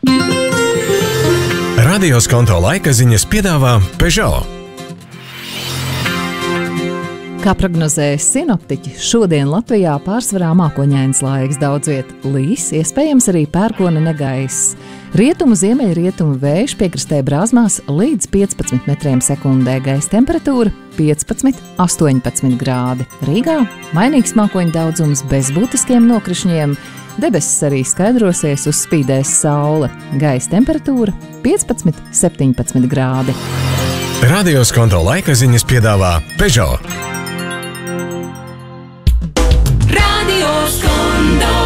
Radio Skonto laika ziņas piedāvā Peugeot. Kā prognozēja sinoptiķi, šodien Latvijā pārsvarā mākoņains laiks, daudz viet līs, iespējams arī pērkona negaiss. Rietumu ziemeļrietumu vējš piekrastē brāzmās līdz 15 metriem sekundē, gaisa temperatūra 15–18 grādi. Rīgā mainīgs mākoņu daudzums bez būtiskiem nokrišņiem. Debesis arī skaidrosies, uzspīdēs saule. Gaisa temperatūra 15–17 grādi. Radio Skonto laika ziņas piedāvā Peugeot. Radio Skonto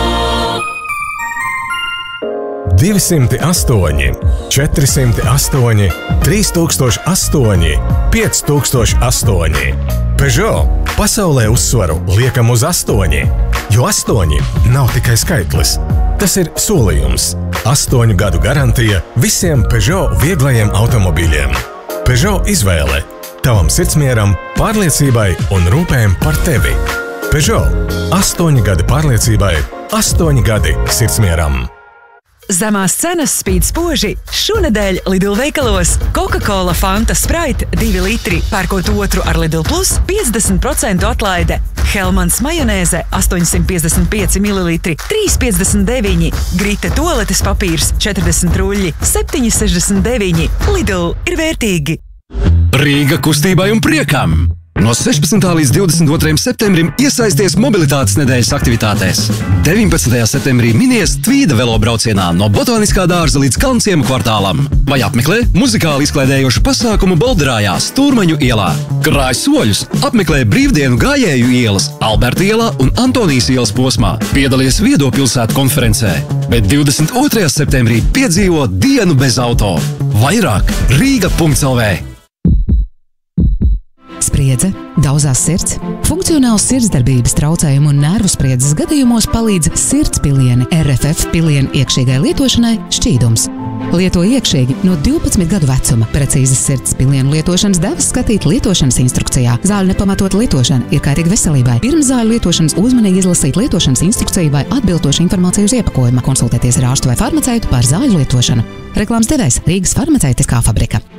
208, 408, 3008, 5008. Peugeot pasaulē uzsvaru liekam uz 8, jo 8 nav tikai skaitlis. Tas ir solījums. 8 gadu garantija visiem Peugeot vieglajiem automobīļiem. Peugeot izvēle tavam sirdsmieram, pārliecībai un rūpēm par tevi. Peugeot 8 gadi pārliecībai, 8 gadi sirdsmieram. Zemās cenas spīd spoži. Šonedēļ Lidl veikalos Coca-Cola Fanta Sprite 2 litri, pērkot otru ar Lidl Plus 50% atlaide. Hellmans majonēze 855 ml 3,59. Grita toaletes papīrs 40 ruļļi 7,69. Lidl ir vērtīgi. Rīga kustībai un priekam! No 16. līdz 22. septembrim iesaisties mobilitātes nedēļas aktivitātēs. 19. septembrī minies Tvīda velobraucienā no Botāniskā dārza līdz Kalnciemu kvartālam. Vai apmeklē muzikāli izklaidējošu pasākumu Bolderājās, Turmaņu ielā. Krāj soļus, apmeklē brīvdienu gājēju ielas, Alberta ielā un Antonijas ielas posmā. Piedalies Viedo pilsētu konferencē. Bet 22. septembrī piedzīvo dienu bez auto. Vairāk Rīga.lv. Spriedze, dauzās sirds, funkcionāls sirdsdarbības traucējumu un nervu spriedzes gadījumos palīdz sirdspilieni RFF pilienu iekšīgai lietošanai Šķīdums. Lieto iekšīgi no 12 gadu vecuma. Precīzas sirdspilienu lietošanas devas skatīt lietošanas instrukcijā. Zāļu nepamatota lietošana ir kaitīga veselībai. Pirms zāļu lietošanas uzmanīgi izlasīt lietošanas instrukciju vai atbilstošu informāciju uz iepakojuma. Konsultēties ar ārstu vai farmaceitu par zāļu lietošanu. Reklāmas devējs Rīgas farmaceitiskā fabrika.